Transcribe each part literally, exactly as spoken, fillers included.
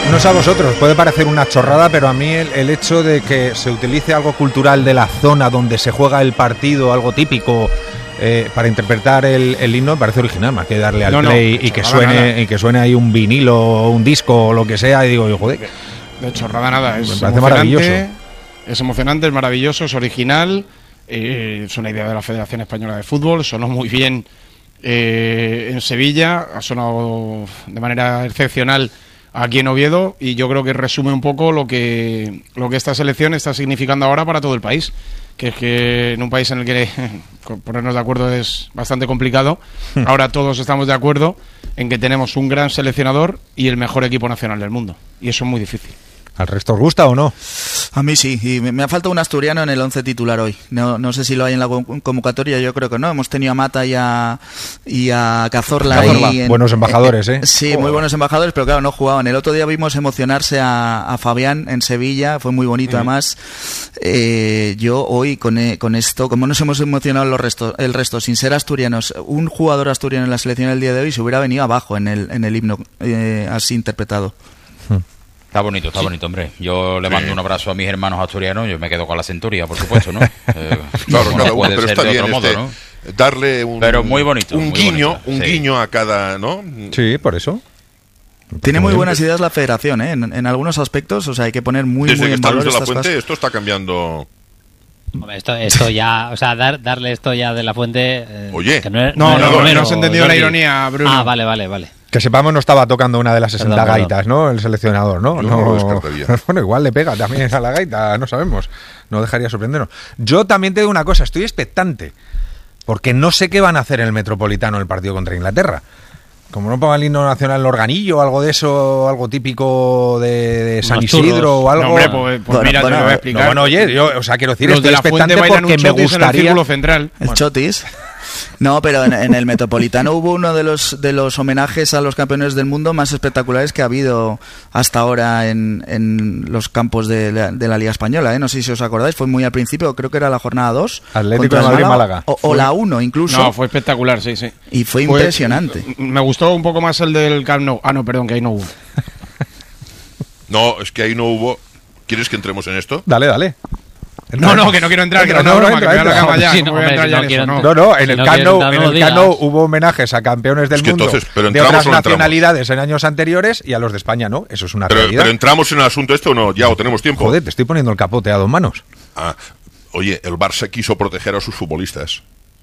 no sé a vosotros, puede parecer una chorrada, pero a mí el, el hecho de que se utilice algo cultural de la zona donde se juega el partido, algo típico, eh, para interpretar el, el himno, me parece original, más que darle al no, play no, y que suene nada. y que suene ahí un vinilo o un disco o lo que sea, y digo, joder. De chorrada nada, es me parece maravilloso. Es emocionante, es maravilloso, es original, eh, es una idea de la Federación Española de Fútbol, sonó muy bien eh, en Sevilla, ha sonado de manera excepcional aquí en Oviedo, y yo creo que resume un poco lo que lo que esta selección está significando ahora para todo el país, que es que en un país en el que ponernos de acuerdo es bastante complicado, ahora todos estamos de acuerdo en que tenemos un gran seleccionador y el mejor equipo nacional del mundo, y eso es muy difícil. ¿Al resto os gusta o no? A mí sí, y me ha faltado un asturiano en el once titular hoy. No, no sé si lo hay en la convocatoria, yo creo que no. Hemos tenido a Mata y a, y a Cazorla. Cazorla. Ahí en, buenos embajadores, ¿eh? Sí, muy buenos embajadores, pero claro, no jugaban. El otro día vimos emocionarse a, a Fabián en Sevilla, fue muy bonito uh-huh. además. Eh, yo hoy con, con esto, como nos hemos emocionado los restos, el resto, sin ser asturianos, un jugador asturiano en la selección el día de hoy se hubiera venido abajo en el, en el himno eh, así interpretado. Está bonito, está sí. bonito, hombre. Yo le mando sí. un abrazo a mis hermanos asturianos, yo me quedo con la centuria, por supuesto, ¿no? Eh, claro, no cada puede uno, pero ser está de bien otro este, modo, ¿no? Darle un, pero muy bonito, un muy guiño, bonito, un sí. guiño a cada, ¿no? Sí, por eso. Tiene muy buenas ideas la Federación, ¿eh? En, en algunos aspectos, o sea, hay que poner muy, Desde muy que en está valor Luis de la estas Fuente, cosas. esto está cambiando. Hombre, esto, esto ya, o sea, dar, darle esto ya de la Fuente. Eh, Oye, que no, es, no, no, no, no, no has entendido Jordi. la ironía, Bruno. Ah, vale, vale, vale. Que sepamos, no estaba tocando una de las sesenta Perdón, gaitas, ¿no? El seleccionador, ¿no? Yo no lo descartaría. Bueno, igual le pega también a la gaita, no sabemos. No dejaría sorprendernos. Yo también te digo una cosa, estoy expectante, porque no sé qué van a hacer en el Metropolitano en el partido contra Inglaterra. Como no pongan el himno nacional, el organillo o algo de eso, algo típico de, de San Isidro o algo. No, hombre, pues, pues bueno, mira, bueno, te lo voy a explicar. No, bueno, oye, yo, o sea, quiero decir, Los estoy de la expectante Fuente bailan porque un me chotis en el gustaría. círculo central. El Bueno. chotis. No, pero en, en el Metropolitano hubo uno de los de los homenajes a los campeones del mundo más espectaculares que ha habido hasta ahora en, en los campos de la, de la Liga Española, ¿eh? No sé si os acordáis, fue muy al principio, creo que era la jornada dos. Atlético de Madrid, Málaga. O, o la uno incluso. No, fue espectacular, sí, sí. Y fue, Fue- impresionante. Me gustó un poco más el del Camp Nou. Ah, no, perdón, que ahí no hubo. No, es que ahí no hubo. ¿Quieres que entremos en esto? Dale, dale. No, no, que no quiero entrar, que era Entra, una no, broma, que entra, me voy a la entra. cama ya. Sí, No no, voy a hombre, entrar si ya no en quiero eso, no. entrar. No, no, en Si el no Camp quieres Nou, entrar, en no lo el Camp Nou digas. hubo homenajes a campeones del Es que mundo entonces- pero de entramos otras o no entramos. nacionalidades en años anteriores y a los de España no. Eso es una Pero, realidad. pero entramos en el asunto este o no, ya, o tenemos tiempo. Joder, te estoy poniendo el capote a dos manos. Ah, oye, el Barça quiso proteger a sus futbolistas.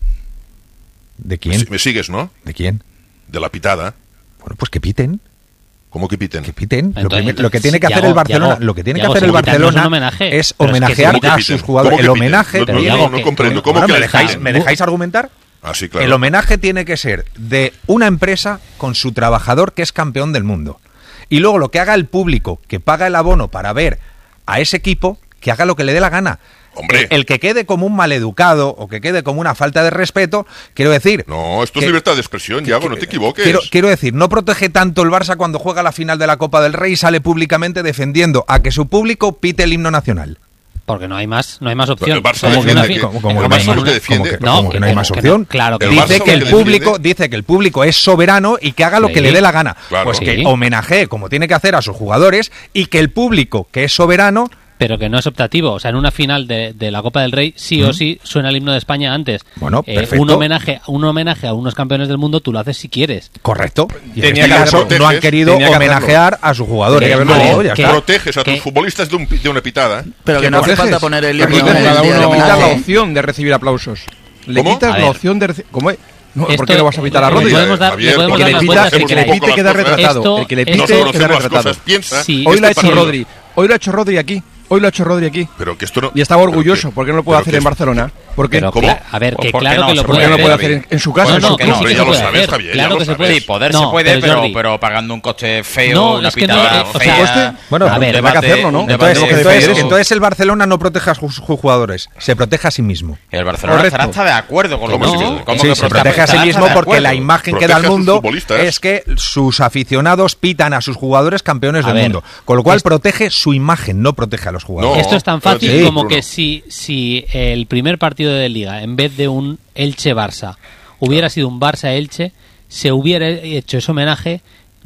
¿De ¿Me, quién? me sigues, no? ¿De quién? De la pitada. Bueno, pues que piten. ¿Cómo que piten? Que piten. Lo, Entonces, primer- lo que tiene que sí, hacer Yago, el Barcelona, Yago, lo que tiene Yago, que hacer el si quitarnos Barcelona un homenaje, es pero es que homenajear si ¿Cómo que a piten? sus jugadores. ¿Cómo que El piten? homenaje. No, no, tiene- no, no comprendo. ¿Cómo Bueno, que ¿me le dejáis, quitan? ¿Me dejáis argumentar? Ah, sí, claro. El homenaje tiene que ser de una empresa con su trabajador que es campeón del mundo. Y luego lo que haga el público, que paga el abono para ver a ese equipo, que haga lo que le dé la gana. Hombre. El, el que quede como un maleducado o que quede como una falta de respeto, quiero decir... No, esto es que- libertad de expresión, Yago, no te equivoques. Quiero, quiero decir, no protege tanto el Barça cuando juega la final de la Copa del Rey y sale públicamente defendiendo a que su público pite el himno nacional. Porque no hay más, no hay más opción. El Barça Como que defiende no que- hay- ¿Cómo- cómo el que no hay Barça más- lo que defiende- cómo que- No, cómo que no hay que más no, opción? claro que El no. Barça Dice lo que que el defiende- público dice que el público es soberano y que haga lo Sí. que le dé la gana. Claro. Pues que Sí. homenajee como tiene que hacer a sus jugadores y que el público que es soberano Pero que no es optativo. O sea, en una final de, de la Copa del Rey, sí o sí suena el himno de España antes. Bueno, Eh, perfecto. un homenaje, un homenaje a unos campeones del mundo, tú lo haces si quieres. correcto. Y en Tenía este que caso hacerlo. no han querido Tenía que homenajear a sus jugadores. Tenía que No, haberlo ya hecho. está. Proteges a tus que- futbolistas de, un, de una pitada. Pero que no hace proteges? falta poner el Aquí himno como del cada día del uno homenaje. quita la opción de recibir aplausos. Le ¿Cómo? quitas A la ver. opción de recibir... ¿Cómo es? No, ¿por Esto- qué lo vas a pitar a le Rodri? podemos dar- Javier, le podemos porque dar El las que le vueltas pita, que el que le queráis. pite queda Esto- retratado. El que le esto- pite No queda conocemos las retratado. cosas. Piensa. Sí. Hoy este lo ha hecho partido- Rodri. Hoy lo ha hecho Rodri aquí. Hoy lo ha hecho Rodri aquí. Pero que esto no... Y estaba pero orgulloso. que- ¿Por qué no lo puede pero hacer que en es- Barcelona? ¿Por qué? Pero ¿Cómo? cla- a ver, que ¿Por qué claro no? que lo ¿Por ¿Por puede qué no lo puede hacer. hacer en, en su casa? No, en no, su que club? sí Hombre, que ya se lo puede sabes, hacer. Javier, ya Claro lo que se sabes. puede. Sí, poder No, se puede, pero pero, Jordi, pero pagando un coste feo, No, una es que no, pitada eh, o sea, fea, coste- Bueno, A ver, un habrá que hacerlo, ¿no? un Entonces, debate entonces, feo. entonces el Barcelona no protege a sus sus jugadores, se protege a sí mismo. El Barcelona Correcto. estará hsta de acuerdo con lo ¿Cómo que sí? ¿Cómo Sí, que se protege? protege a sí Estará mismo hasta de porque la acuerdo. imagen que Protege da a al sus mundo futbolistas. es que sus aficionados pitan a sus jugadores campeones A del ver, mundo. Con lo cual es- protege su imagen, no protege a los jugadores. No, Esto es tan pero fácil sí, como Bruno. que si, si el primer partido de Liga, en vez de un Elche-Barça, hubiera sido un Barça-Elche, se hubiera hecho ese homenaje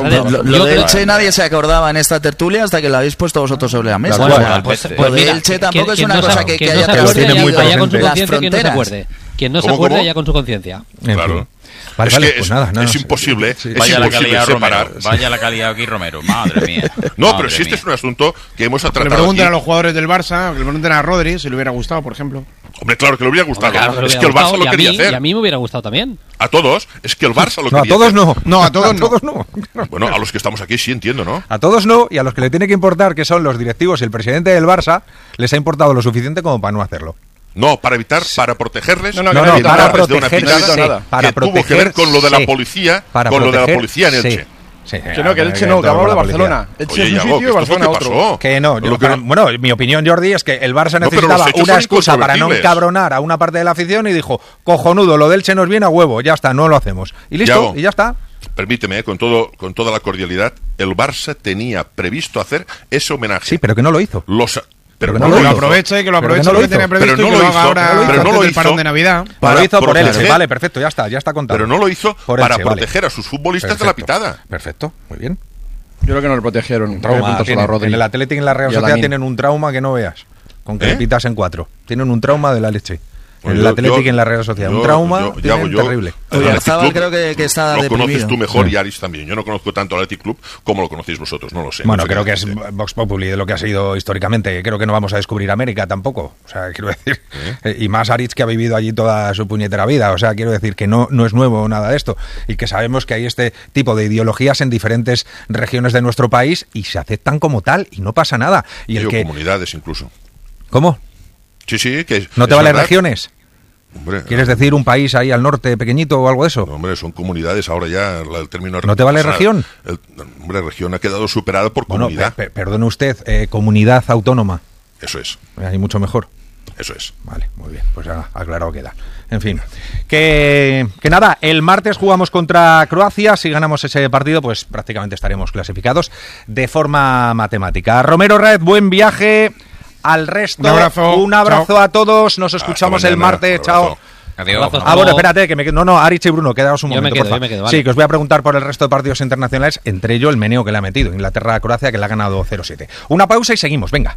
vamos a ver. Lo, lo Yo de creo- Elche nadie se acordaba en esta tertulia hasta que lo habéis puesto vosotros sobre la mesa. Claro, O sea, claro, pues, pues pues lo de mira, Elche quien- tampoco es quien una no cosa se- que, que quien haya no se Las acuerde, tiene ya- muy vaya con su presente. las conciencia, quien no se fronteras. acuerde. Quien no se ¿Cómo, acuerde, cómo? ya con su conciencia. En Claro. fin. Vale, es vale, que pues es, nada, no, es no, imposible, sí. es Vaya la imposible calidad, separar. Romero. Vaya la calidad aquí, Romero. Madre mía. No, Madre pero si este mía. es un asunto que hemos Que le tratado pregunten aquí. a los jugadores del Barça, que le pregunten a Rodri si le hubiera gustado, por ejemplo. Hombre, claro que le hubiera gustado. Claro que le es hubiera que el Barça gustado, lo y a quería mí- hacer. Y a mí me hubiera gustado también. A todos, es que el Barça lo No, a quería todos hacer. no. No, a todos a no. todos no. Bueno, a los que estamos aquí sí entiendo, ¿no? A todos no, y a los que le tiene que importar, que son los directivos y el presidente del Barça, les ha importado lo suficiente como para no hacerlo. No, para evitar, para protegerles, No, no, No, que no, evita para nada. desde una protegerse, pitada nada. para que tuvo que ver con lo de la protegerse, policía, para con lo de la proteger- policía en sí, Elche. sí, Que no, que el Elche no, que hablamos de Barcelona. Elche Oye, es un Iago, sitio que y esto Barcelona fue que otro. pasó. Que no, yo- Lo que para- no- bueno, mi opinión, Jordi, es que el Barça No, pero necesitaba los hechos una son excusa para no incontrovertibles. encabronar a una parte de la afición y dijo, cojonudo, lo del Che nos viene a huevo, ya está, no lo hacemos. Y listo, Iago. y ya está. Permíteme, eh, con todo, con toda la cordialidad, el Barça tenía previsto hacer ese homenaje. Sí, pero que no lo hizo. Los, pero que no no lo Que lo hizo. hizo. aproveche, que lo Pero que aproveche no lo lo que hizo. tenía previsto Pero y no que lo lo haga hizo. ahora Pero no lo antes del hizo. parón de Navidad. Para lo hizo por proteger- Elche, vale, perfecto, ya está, ya está contado. Pero no lo hizo Por para Elche, vale. proteger a sus futbolistas de la Perfecto, pitada. Perfecto, muy bien. Yo creo que no le protegieron. Trauma Puntos tienen. a Rodri. En el Athletic y en la Real Y a Sociedad Lamine. tienen un trauma que no veas. Con que ¿Eh? le pitas en cuatro. Tienen un trauma de la leche. Pues en el yo- Athletic yo- y en la Real Sociedad. yo- un trauma yo- tienen Iago, yo- terrible. el Oye, Athletic Arzabal Club creo que, que está lo deprimido. conoces tú mejor Sí. y Aris también. Yo no conozco tanto al Athletic Club como lo conocéis vosotros, no lo sé. Bueno, no sé creo qué que es decirte. Vox Populi de lo que ha sido históricamente. Creo que no vamos a descubrir América tampoco. O sea, quiero decir. eh, Y más Aritz, que ha vivido allí toda su puñetera vida. O sea, quiero decir que no, no es nuevo nada de esto. Y que sabemos que hay este tipo de ideologías en diferentes regiones de nuestro país y se aceptan como tal y no pasa nada. Y el Digo, que. comunidades incluso. ¿Cómo? Sí, sí, que ¿No te es vale verdad. regiones? Hombre, ¿Quieres decir un país ahí al norte pequeñito o algo de eso? no, hombre, son comunidades ahora ya la- el término. ¿No te vale o sea, región? el- hombre, región ha quedado superada por Bueno, comunidad. pe- pe- perdone usted, eh, comunidad autónoma. Eso es, Hay mucho mejor. eso es. Vale, muy bien, pues ya aclarado queda. En fin, que, que nada, el martes jugamos contra Croacia, si ganamos ese partido, pues prácticamente estaremos clasificados de forma matemática. Romero Red, buen viaje. Al resto, Un abrazo. un abrazo Chao. a todos, nos escuchamos Hasta el mañana. martes, Un chao. abrazo. Adiós. Abrazos. Ah, bueno, espérate, que me quedo- no, no, Arich y Bruno, quedaos un Yo me momento, quedo, porfa. yo me quedo, vale. Sí, que os voy a preguntar por el resto de partidos internacionales, entre ellos el meneo que le ha metido, Inglaterra-Croacia, que le ha ganado cero siete. Una pausa y seguimos, venga.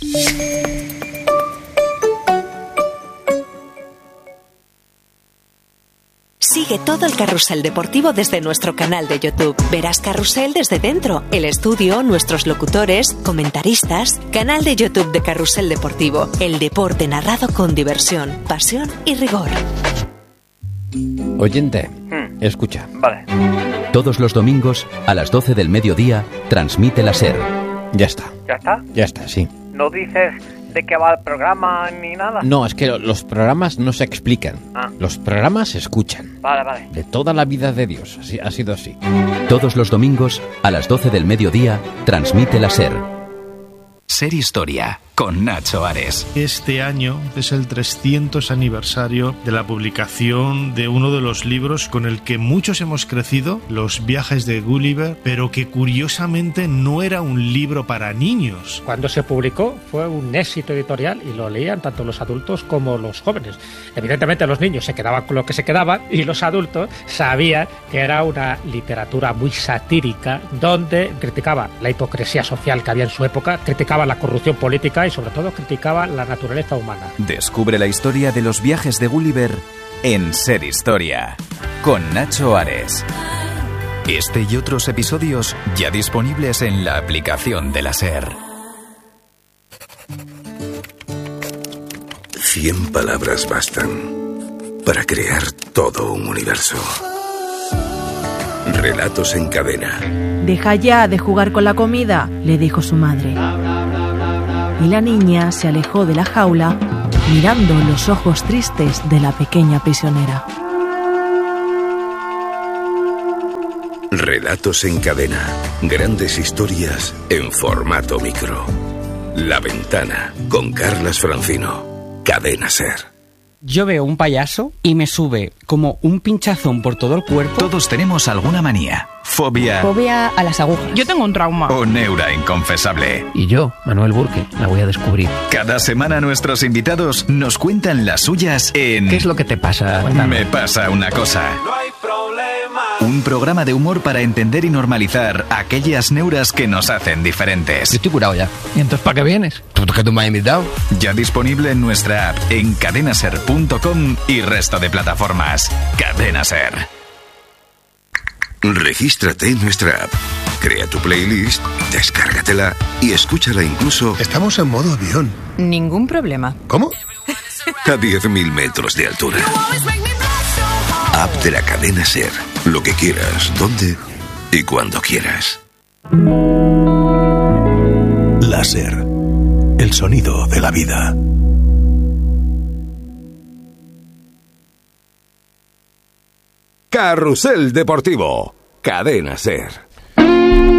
Sigue todo el carrusel deportivo desde nuestro canal de YouTube. Verás carrusel desde dentro, el estudio, nuestros locutores, comentaristas. Canal de YouTube de Carrusel Deportivo. El deporte narrado con diversión, pasión y rigor. Oyente, escucha. Vale. Todos los domingos, a las doce del mediodía, transmite la SER. Ya está, ¿Ya está? ya está, sí. ¿No dices de qué va el programa ni nada? No, es que los programas no se explican. Ah. Los programas se escuchan. Vale, vale. De toda la vida de Dios, así, ha sido así. Todos los domingos, a las doce del mediodía, transmite la SER. Ser Historia, con Nacho Ares. Este año es el trescientos aniversario de la publicación de uno de los libros con el que muchos hemos crecido, Los viajes de Gulliver, pero que curiosamente no era un libro para niños. Cuando se publicó fue un éxito editorial y lo leían tanto los adultos como los jóvenes. Evidentemente los niños se quedaban con lo que se quedaban y los adultos sabían que era una literatura muy satírica donde criticaba la hipocresía social que había en su época, criticaba la corrupción política y sobre todo criticaba la naturaleza humana. Descubre la historia de los viajes de Gulliver en Ser Historia, con Nacho Ares. Este y otros episodios ya disponibles en la aplicación de la SER. Cien palabras bastan para crear todo un universo. Relatos en cadena. Deja ya de jugar con la comida, le dijo su madre. Y la niña se alejó de la jaula, mirando los ojos tristes de la pequeña prisionera. Relatos en cadena. Grandes historias en formato micro. La Ventana, con Carlas Francino. Cadena SER. Yo veo un payaso y me sube como un pinchazón por todo el cuerpo. Todos tenemos alguna manía, fobia Fobia a las agujas. Yo tengo un trauma. o neura inconfesable. Y yo, Manuel Burke, la voy a descubrir. Cada semana nuestros invitados nos cuentan las suyas en... ¿Qué es lo que te pasa? Me pasa una cosa. Un programa de humor para entender y normalizar aquellas neuras que nos hacen diferentes. Yo estoy curado ya. ¿Y entonces para qué vienes? ¿Tú que tú me has invitado? Ya disponible en nuestra app, en cadenaser punto com y resto de plataformas. Cadena Ser. Regístrate en nuestra app. Crea tu playlist, descárgatela y escúchala incluso... Estamos en modo avión. Ningún problema. ¿Cómo? a diez mil metros de altura. App de la cadena SER. Lo que quieras, dónde y cuando quieras. La SER. El sonido de la vida. Carrusel Deportivo. Cadena SER.